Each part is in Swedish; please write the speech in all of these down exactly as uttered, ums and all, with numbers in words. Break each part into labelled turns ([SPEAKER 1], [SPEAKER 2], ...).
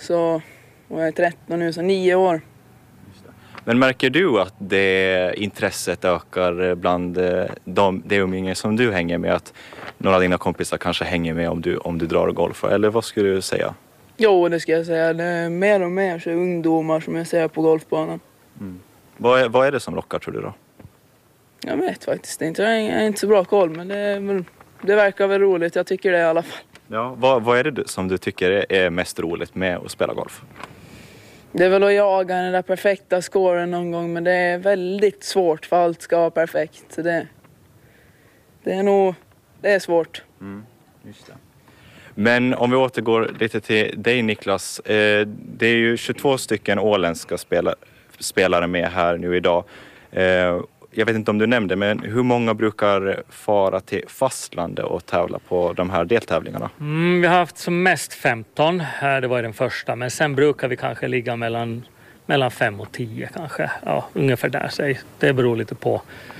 [SPEAKER 1] Så, och jag är tretton nu, så nio år.
[SPEAKER 2] Men märker du att det intresset ökar bland de, de umgängen som du hänger med? Att några av dina kompisar kanske hänger med om du, om du drar golf? Eller vad skulle du säga?
[SPEAKER 1] Jo, det ska jag säga. Det är mer och mer så ungdomar som jag ser på golfbanan.
[SPEAKER 2] Mm. Vad, är, vad är det som lockar, tror du då?
[SPEAKER 1] Jag vet faktiskt inte. Jag har inte så bra koll, men det, är väl, det verkar väl roligt. Jag tycker det i alla fall.
[SPEAKER 2] Ja, vad, vad är det som du tycker är mest roligt med att spela golf?
[SPEAKER 1] Det är väl att jaga den där perfekta scoren någon gång, men det är väldigt svårt för allt ska vara perfekt. Så det, det är nog det är svårt.
[SPEAKER 2] Mm, just det. Men om vi återgår lite till dig, Niklas. Eh, det är ju tjugotvå stycken åländska spelare, spelare med här nu idag. Eh, jag vet inte om du nämnde, men hur många brukar fara till fastlandet och tävla på de här deltävlingarna?
[SPEAKER 3] Mm, vi har haft som mest femton. Det var den första. Men sen brukar vi kanske ligga mellan, mellan fem och tio kanske. Ja, ungefär där. Säg. Det beror lite på.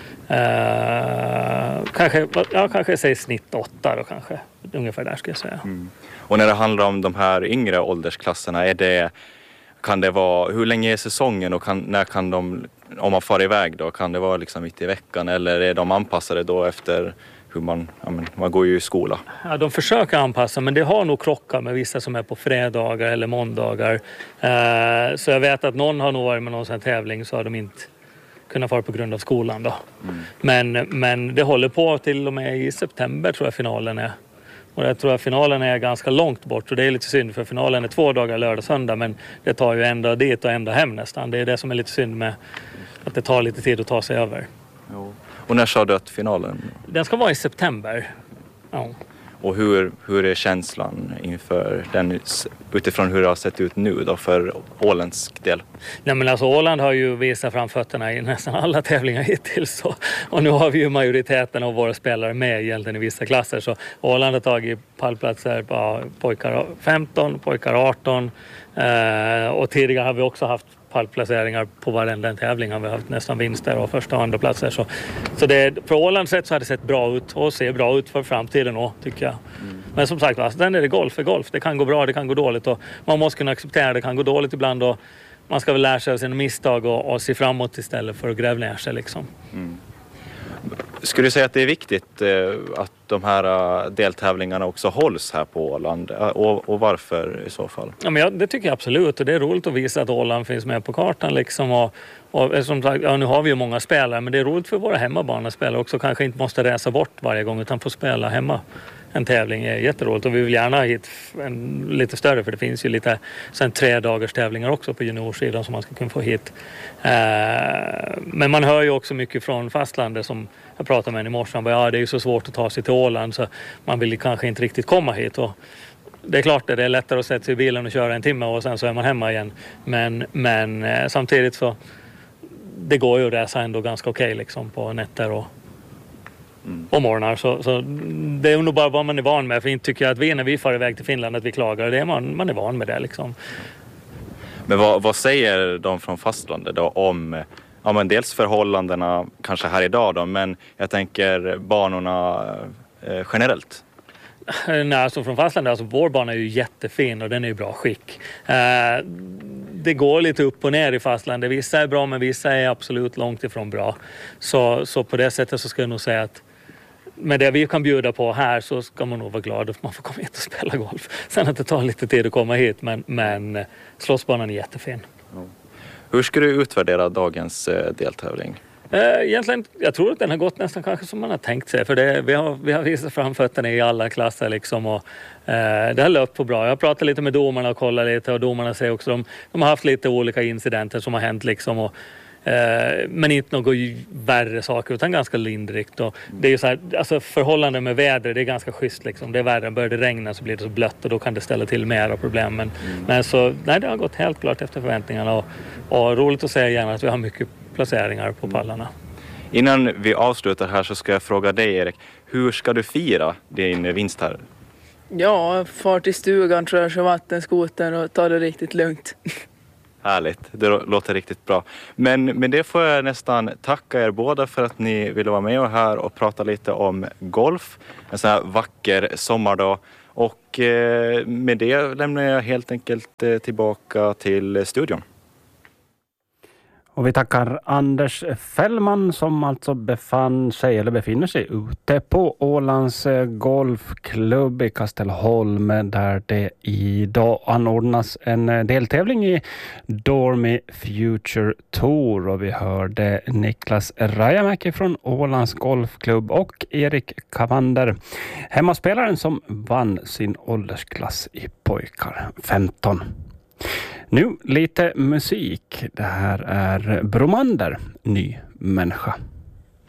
[SPEAKER 3] Uh, kanske, ja, kanske säger snitt åtta då kanske. Ungefär där ska jag säga.
[SPEAKER 2] Mm. Och när det handlar om de här yngre åldersklasserna, är det, kan det vara, hur länge är säsongen och kan, när kan de, om man far iväg då, kan det vara liksom mitt i veckan eller är de anpassade då efter hur man, ja men, man går ju i skola?
[SPEAKER 3] Ja, de försöker anpassa, men det har nog krockat med vissa som är på fredagar eller måndagar. Uh, så jag vet att någon har nog varit med någon sån tävling så har de inte kunna fara på grund av skolan då. Mm. Men, men det håller på till och med i september tror jag finalen är. Och jag tror att finalen är ganska långt bort och det är lite synd för finalen är två dagar lördag och söndag men det tar ju ända dit och ända hem nästan. Det är det som är lite synd med att det tar lite tid att ta sig över.
[SPEAKER 2] Jo. Och när sa du att finalen?
[SPEAKER 3] Den ska vara i september. Ja.
[SPEAKER 2] Och hur, hur är känslan inför den, utifrån hur det har sett ut nu då för åländsk del?
[SPEAKER 3] Nej men alltså Åland har ju visat fram fötterna i nästan alla tävlingar hittills. Så. Och nu har vi ju majoriteten av våra spelare med egentligen i vissa klasser. Så Åland har tagit pallplatser på pojkar femton, pojkar arton. Eh, och tidigare har vi också haft pallplaceringar på varenda tävling. Vi har haft nästan vinster och första och andra platser. Så, så det, för Ålands sätt så har det sett bra ut och ser bra ut för framtiden också, tycker jag. Mm. Men som sagt, alltså, den är det golf för golf. Det kan gå bra, det kan gå dåligt och man måste kunna acceptera det kan gå dåligt ibland och man ska väl lära sig av sina misstag och, och se framåt istället för att gräva ner sig liksom.
[SPEAKER 2] Mm. Skulle du säga att det är viktigt eh, att de här uh, deltävlingarna också hålls här på Åland? Uh, och, och varför i så fall?
[SPEAKER 3] Ja, men ja, det tycker jag absolut. Och det är roligt att visa att Åland finns med på kartan. Liksom. Och, och som sagt, ja, nu har vi ju många spelare. Men det är roligt för våra hemmabanespelare också. Kanske inte måste resa bort varje gång utan få spela hemma. En tävling är jätteroligt och vi vill gärna ha hit en lite större för det finns ju lite sen tre dagars tävlingar också på juniorsidan som man ska kunna få hit. Eh, men man hör ju också mycket från fastlandet som jag pratade med en i morse. Bara, ja, det är ju så svårt att ta sig till Åland så man vill kanske inte riktigt komma hit. Och det är klart att det är lättare att sätta sig i bilen och köra en timme och sen så är man hemma igen. Men, men eh, samtidigt så det går ju att resa ändå ganska okej okay, liksom, på nätter och Mm. och morgnar. Så, så det är nog bara vad man är van med. För inte tycker jag att vi när vi far iväg till Finland att vi klagar. Det är man, man är van med det liksom.
[SPEAKER 2] Men vad, vad säger de från fastlandet då om ja, men dels förhållandena kanske här idag då, men jag tänker banorna eh, generellt?
[SPEAKER 3] Nej, alltså från fastlandet, alltså vår bana är ju jättefin och den är i bra skick. Eh, det går lite upp och ner i fastlandet. Vissa är bra men vissa är absolut långt ifrån bra. Så, så på det sättet så ska jag nog säga att med det vi kan bjuda på här så ska man nog vara glad att man får komma hit och spela golf. Sen att det tar lite tid att komma hit men, men slåssbanan är jättefin.
[SPEAKER 2] Mm. Hur ska du utvärdera dagens eh, deltävling?
[SPEAKER 3] Egentligen, jag tror att den har gått nästan kanske som man har tänkt sig. För det, vi, har, vi har visat fram fötterna i alla klasser liksom och eh, det har löpt på bra. Jag har pratat lite med domarna och kollat lite och domarna säger också de, de har haft lite olika incidenter som har hänt liksom och eh, men inte något värre saker utan ganska lindrigt. Och det är ju så här, alltså förhållanden med väder det är ganska schysst liksom. Det är värre, börjar det regna så blir det så blött och då kan det ställa till mera problem. Men, mm. men så, nej det har gått helt klart efter förväntningarna och, och roligt att säga gärna att vi har mycket placeringar på pallarna.
[SPEAKER 2] Innan vi avslutar här så ska jag fråga dig Erik, hur ska du fira din vinst här?
[SPEAKER 1] Ja, far till stugan tror jag, kör vattenskoter och tar det riktigt lugnt.
[SPEAKER 2] Härligt, det låter riktigt bra. Men med det får jag nästan tacka er båda för att ni ville vara med och här och prata lite om golf. En sån här vacker sommardag. Och eh, med det lämnar jag helt enkelt eh, tillbaka till studion.
[SPEAKER 4] Och vi tackar Anders Fällman som alltså befann sig eller befinner sig ute på Ålands golfklubb i Kastelholm där det idag anordnas en deltävling i Dormy Future Tour. Och vi hörde Niklas Rajamäki från Ålands golfklubb och Erik Kavander, hemmaspelaren som vann sin åldersklass i pojkar femton. Nu lite musik. Det här är Bromander, Ny människa.